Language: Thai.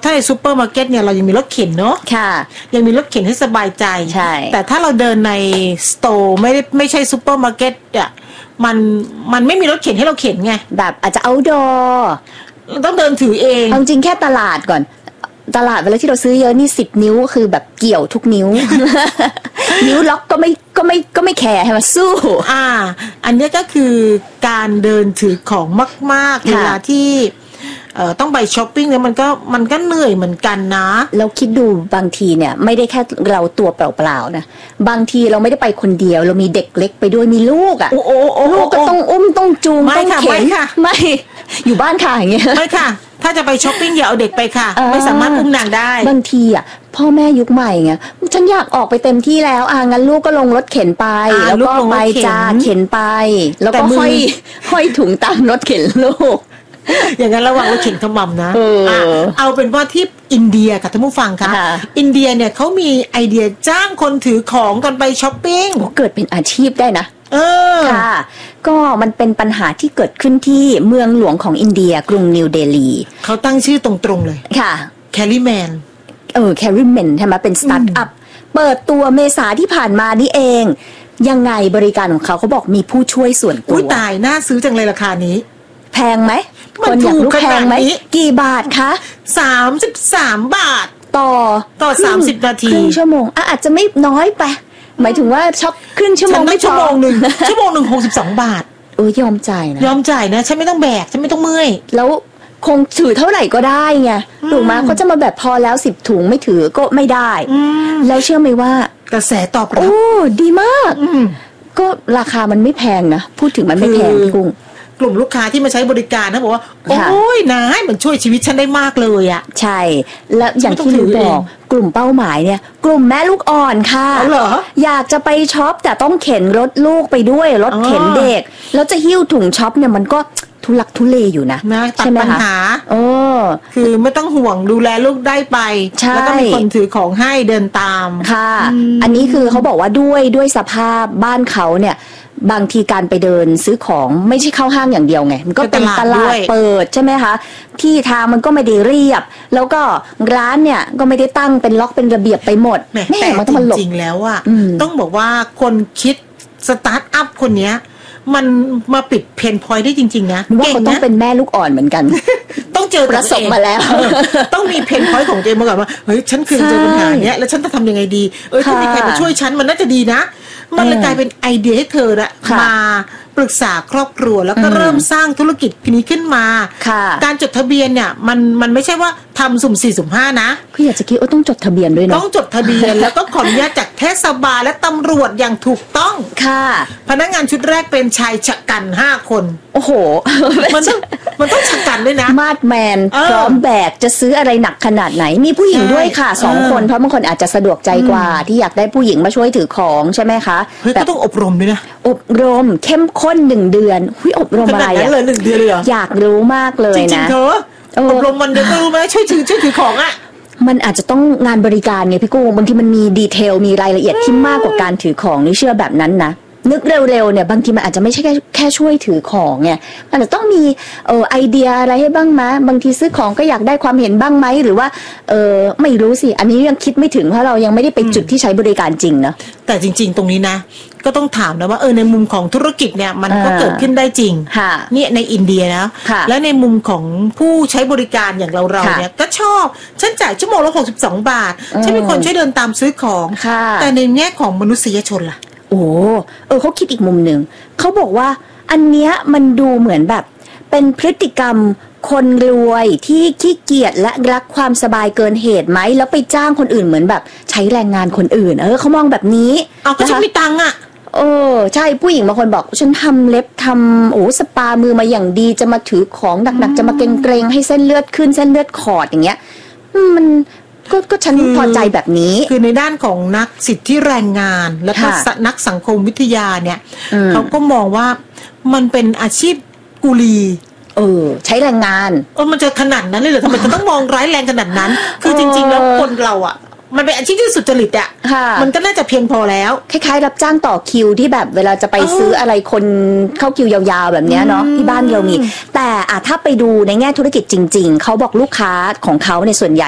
ถ้าในซูเปอร์มาร์เก็ตเนี่ยเรายังมีรถเข็นเนาะค่ะยังมีรถเข็นให้สบายใจใช่แต่ถ้าเราเดินในสโตร์ไม่ใช่ซูเปอร์มาร์เก็ตอ่ะมันไม่มีรถเข็นให้เราเข็นไงแบบอาจจะ outdoor ต้องเดินถือเองจริงแค่ตลาดก่อนตลาดเวลาที่เราซื้อเยอะนี่10 นิ้วคือแบบเกี่ยวทุกนิ้ว นิ้วล็อกก็ไม่แคร์ให้มาสู้อันนี้ก็คือการเดินถือของมากๆเวลาที่ต้องไปช้อปปิ้งเนี่ยมันก็เหนื่อยเหมือนกันนะเราคิดดูบางทีเนี่ยไม่ได้แค่เราตัวเปล่าๆนะบางทีเราไม่ได้ไปคนเดียวเรามีเด็กเล็กไปด้วยมีลูกลูกก็ต้องอุ้มต้องจูงต้องเข็นไม่อยู่บ้านค่ะอย่างเงี้ยไม่ค่ะถ้าจะไปช้อปปิ้งอย่าเอาเด็กไปค่ะไม่สามารถอุ้มนางได้บางทีพ่อแม่ยุคใหม่ไงฉันอยากออกไปเต็มที่แล้วงั้นลูกก็ลงรถเข็นไปแล้วก็ไปจ้าเข็นไปแล้วก็ห้อยถุงตามรถเข็นลูกอย่างนั้นระวังรถเข็นขมำนะเอาเป็นว่าที่อินเดียค่ะท่านผู้ฟังคะอินเดียเนี่ยเขามีไอเดียจ้างคนถือของกันไปช้อปปิ้งเกิดเป็นอาชีพได้นะค่ะก็มันเป็นปัญหาที่เกิดขึ้นที่เมืองหลวงของอินเดียกรุงนิวเดลีเขาตั้งชื่อตรงๆเลยค่ะแคลรี่แมนแคลรี่แมนใช่ไหมเป็นสตาร์ทอัพเปิดตัวเมษาที่ผ่านมานี่เองยังไงบริการของเขาบอกมีผู้ช่วยส่วนตัวตายน่าซื้อจังเลยราคานี้แพงไหมคนอยากรู้แพงไหมกี่บาทคะ 33 บาทต่อ 30 นาทีครึ่งชั่วโมงอาจจะไม่น้อยไปหมายถึงว่าช็อปครึ่งชั่วโมงไม่ชั่วโมงนึง62 บาทยอมจ่ายนะยอมจ่ายนะฉันไม่ต้องแบกฉันไม่ต้องเมื่อยแล้วคงถือเท่าไหร่ก็ได้ไงถูกไหมเขาจะมาแบบพอแล้ว10 ถุงไม่ถือก็ไม่ได้แล้วเชื่อไหมว่ากระแสตอบรับดีมากก็ราคามันไม่แพงนะพูดถึงมันไม่แพงพี่กุ้งกลุ่มลูกค้าที่มาใช้บริการนะบอกว่าโอ้ยนายมันช่วยชีวิตฉันได้มากเลยอ่ะใช่แล้วอย่างที่หนูบอกกลุ่มเป้าหมายเนี่ยกลุ่มแม่ลูกอ่อนค่ะอยากจะไปช็อปแต่ต้องเข็นรถลูกไปด้วยรถเข็นเด็กแล้วจะหิ้วถุงช็อปเนี่ยมันก็ทุลักทุเลอยู่นะใช่ไหมคะปัญหาคือไม่ต้องห่วงดูแลลูกได้ไปแล้วก็มีคนถือของให้เดินตามค่ะอันนี้คือเขาบอกว่าด้วยสภาพบ้านเขาเนี่ยบางทีการไปเดินซื้อของไม่ใช่เข้าห้างอย่างเดียวไงมันก็เป็นตลาดเปิดใช่ไหมคะที่ทางมันก็ไม่ได้เรียบแล้วก็ร้านเนี่ยก็ไม่ได้ตั้งเป็นล็อกเป็นระเบียบไปหมดแต่จริงๆแล้วอ่ะต้องบอกว่าคนคิดสตาร์ทอัพคนเนี้ยมันมาปิดเพนพอยต์ได้จริงๆนะว่าเขาต้องเป็นแม่ลูกอ่อนเหมือนกันต้องเจอประสบมาแล้วต้องมีเพนพอยต์ของตัวเองมาก่อนว่าเฮ้ยฉันเคยเจอปัญหาเนี้ยแล้วฉันจะทำยังไงดีถ้ามีใครมาช่วยฉันมันน่าจะดีนะมันเลยกลายเป็นไอเดียให้เธอมาปรึกษาครอบครัวแล้วก็เริ่มสร้างธุรกิจนี้ขึ้นมาการจดทะเบียนเนี่ยมันไม่ใช่ว่าทำสุ่ม 4 สุ่ม 5นะคืออยากจะคิดว่าต้องจดทะเบียนด้วยนะต้องจดทะเบียนแล้วก็ขออนุญาตจากเทศบาลและตำรวจอย่างถูกต้องค่ะพนักงานชุดแรกเป็นชายชะกัน5 คนโอ้โหมันต้องชะกันด้วยนะมาดแมนพร้อมแบกจะซื้ออะไรหนักขนาดไหนมีผู้หญิงด้วยค่ะ2 คนเพราะบางคนอาจจะสะดวกใจกว่าที่อยากได้ผู้หญิงมาช่วยถือของใช่ไหมคะแต่ต้องอบรมด้วยนะอบรมเข้มข้น1 เดือนอบรมอะไรเลย1 เดือนเลยเหรออยากรู้มากเลยนะจริงๆเธออบรมวันเดียวก็รู้ไหมช่วยถือของอ่ะมันอาจจะต้องงานบริการไงพี่กุ้งบางทีมันมีดีเทลมีรายละเอียดที่มากกว่าการถือของนี่เชื่อแบบนั้นนะนึกเร็วๆเนี่ยบางทีมันอาจจะไม่ใช่แค่ช่วยถือของไงมันจะต้องมีไอเดียอะไรให้บ้างมะบางทีซื้อของก็อยากได้ความเห็นบ้างไหมหรือว่าไม่รู้สิอันนี้ยังคิดไม่ถึงเพราะเรายังไม่ได้ไปจุดที่ใช้บริการจริงนะแต่จริงๆตรงนี้นะก็ต้องถามนะว่าในมุมของธุรกิจเนี่ยมันก็เกิดขึ้นได้จริงเนี่ยในอินเดียนะและในมุมของผู้ใช้บริการอย่างเราเนี่ยก็ชอบฉันจ่ายชั่วโมงละ62 บาทฉันเป็นคนช่วยเดินตามซื้อของแต่ในแง่ของมนุษยชนล่ะเขาคิดอีกมุมหนึ่งเขาบอกว่าอันเนี้ยมันดูเหมือนแบบเป็นพฤติกรรมคนรวยที่ขี้เกียจและรักความสบายเกินเหตุไหมแล้วไปจ้างคนอื่นเหมือนแบบใช้แรงงานคนอื่นเขามองแบบนี้ก็ฉันมีตังค์อะใช่ผู้หญิงบางคนบอกฉันทำเล็บทำสปามือมาอย่างดีจะมาถือของหนักๆจะมาเกรงๆให้เส้นเลือดขึ้นเส้นเลือดขอดอย่างเงี้ยมันก็ฉันพอใจแบบนี้คือในด้านของนักสิทธิแรงงานและก็นักสังคมวิทยาเนี่ยเขาก็มองว่ามันเป็นอาชีพกุลีใช้แรงงานมันจะขนาดนั้นเลยเหรอทำไมจะต้องมองร้ายแรงขนาดนั้นคือจริงๆแล้วคนเราอ่ะมันเป็นอาชีพที่สุจริตอ่ะมันก็น่าจะเพียงพอแล้วคล้ายๆรับจ้างต่อคิวที่แบบเวลาจะไปซื้ออะไรคนเข้าคิวยาวๆแบบนี้เนาะที่บ้านเรามีแต่ถ้าไปดูในแง่ธุรกิจจริงๆเขาบอกลูกค้าของเขาในส่วนใหญ่